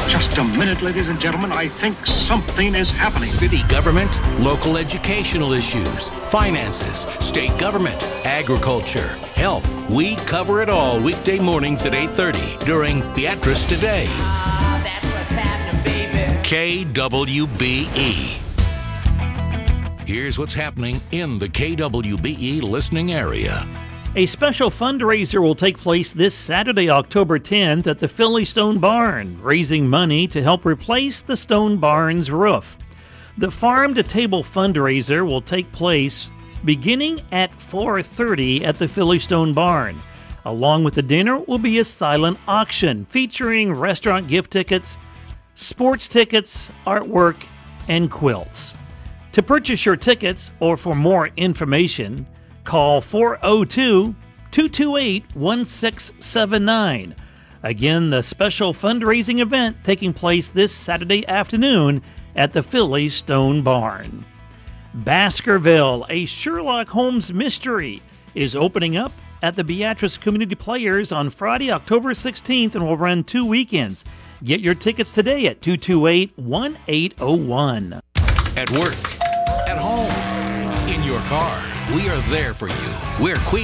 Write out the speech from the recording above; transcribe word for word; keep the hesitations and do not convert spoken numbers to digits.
Just a minute, ladies and gentlemen. I think something is happening. City government, local educational issues, finances, state government, agriculture, health. We cover it all weekday mornings at eight thirty during Beatrice Today. Ah, that's what's happening, baby. K W B E. Here's what's happening in the K W B E listening area. A special fundraiser will take place this Saturday, October tenth at the Philly Stone Barn, raising money to help replace the Stone Barn's roof. The Farm to Table fundraiser will take place beginning at four thirty at the Philly Stone Barn. Along with the dinner will be a silent auction featuring restaurant gift tickets, sports tickets, artwork, and quilts. To purchase your tickets or for more information, call four oh two, two two eight, one six seven nine. Again, the special fundraising event taking place this Saturday afternoon at the Philly Stone Barn. Baskerville, a Sherlock Holmes mystery, is opening up at the Beatrice Community Players on Friday, October sixteenth, and will run two weekends. Get your tickets today at two two eight, one eight oh one. At work, at home, in your car, we are there for you. We're Queen.